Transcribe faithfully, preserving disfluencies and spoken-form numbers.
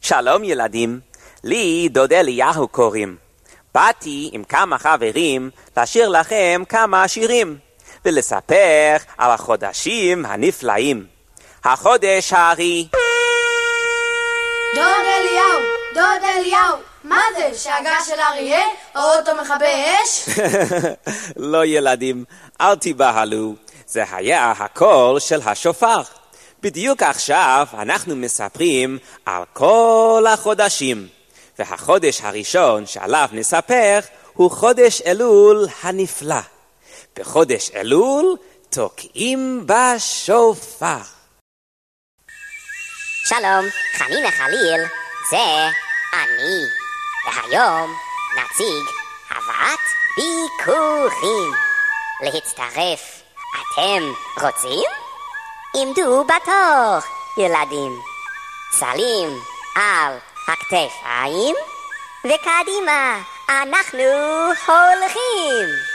שלום ילדים, לי דוד אליהו קוראים. באתי עם כמה חברים לשיר לכם כמה שירים, ולספר על החודשים הנפלאים. החודש הארי. דוד אליהו, דוד אליהו, מה זה? שאגה של אריה? או אותו מכבי אש? לא ילדים, אל תיבהלו. זה היה הקול של השופר. בדיוק עכשיו אנחנו מספרים על כל החודשים. והחודש הראשון שעליו נספר הוא חודש אלול הנפלא. בחודש אלול תוקעים בשופר. שלום, חנינה חליל, זה אני. והיום נציג הבאת ביקורים. להצטרף, אתם רוצים? עמדו בתור, ילדים. סלים על הכתפיים, וקדימה אנחנו הולכים.